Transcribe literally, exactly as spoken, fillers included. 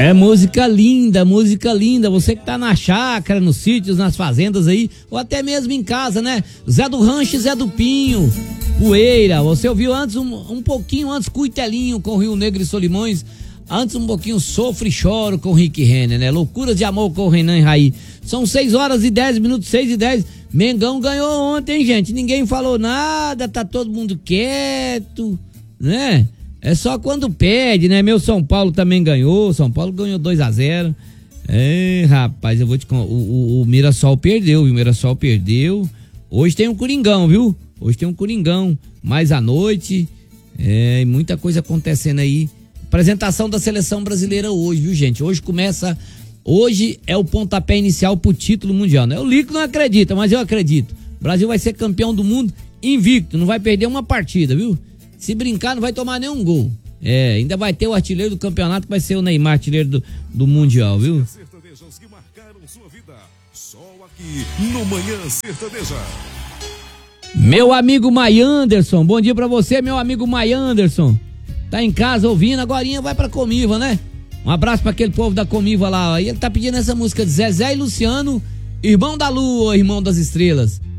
É música linda, música linda. Você que tá na chácara, nos sítios, nas fazendas aí, ou até mesmo em casa, né? Zé do Rancho e Zé do Pinho, Poeira. Você ouviu antes, um, um pouquinho antes, Cuitelinho com Rio Negro e Solimões. Antes um pouquinho Sofro e Choro com Rick Renner, né? Loucuras de Amor com Renan e Raí. São seis horas e dez minutos, seis e dez. Mengão ganhou ontem, gente. Ninguém falou nada, tá todo mundo quieto, né? É só quando perde, né? Meu São Paulo também ganhou. São Paulo ganhou dois a zero. É, rapaz, eu vou te contar. O, o, o Mirassol perdeu, viu? O Mirassol perdeu. Hoje tem um Coringão, viu? Hoje tem um Coringão. Mais à noite. É, muita coisa acontecendo aí. Apresentação da seleção brasileira hoje, viu, gente? Hoje começa. Hoje é o pontapé inicial pro título mundial, né? O Lico não acredita, mas eu acredito. O Brasil vai ser campeão do mundo invicto. Não vai perder uma partida, viu? Se brincar, não vai tomar nenhum gol. É, ainda vai ter o artilheiro do campeonato, que vai ser o Neymar, artilheiro do, do Mundial, viu? Sertanejos que marcaram sua vida. Só aqui no Manhã Sertaneja. Meu amigo Mai Anderson, bom dia pra você, meu amigo Mai Anderson. Tá em casa ouvindo, agorinha vai pra Comiva, né? Um abraço pra aquele povo da Comiva lá. E ele tá pedindo essa música de Zezé e Luciano, Irmão da Lua, Irmão das Estrelas.